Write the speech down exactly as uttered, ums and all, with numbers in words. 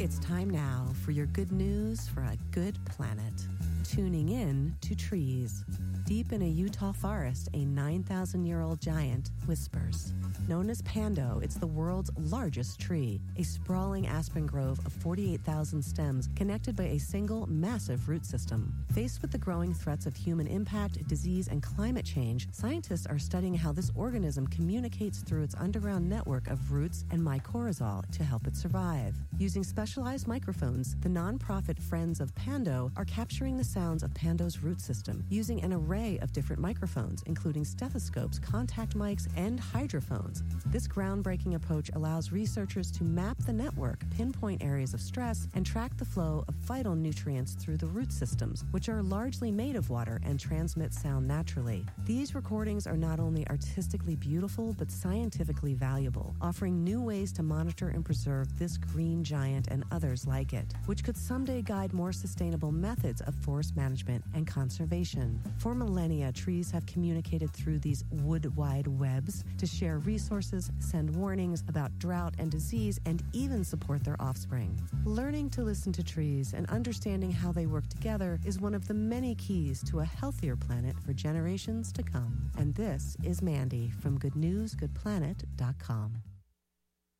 It's time now for your good news for a good planet. Tuning in to trees. Deep in a Utah forest, a nine thousand year old giant whispers. Known as Pando, it's the world's largest tree, a sprawling aspen grove of forty-eight thousand stems connected by a single massive root system. Faced with the growing threats of human impact, disease, and climate change, scientists are studying how this organism communicates through its underground network of roots and mycorrhizal to help it survive. Using specialized microphones, the nonprofit Friends of Pando are capturing the sounds of Pando's root system using an array of different microphones, including stethoscopes, contact mics, and hydrophones. This groundbreaking approach allows researchers to map the network, pinpoint areas of stress, and track the flow of vital nutrients through the root systems, which are largely made of water and transmit sound naturally. These recordings are not only artistically beautiful, but scientifically valuable, offering new ways to monitor and preserve this green giant and others like it, which could someday guide more sustainable methods of forest management and conservation. For millennia, trees have communicated through these wood wide webs to share resources, send warnings about drought and disease, and even support their offspring. Learning to listen to trees and understanding how they work together is one of the many keys to a healthier planet for generations to come. And this is Mandy from good news good planet dot com.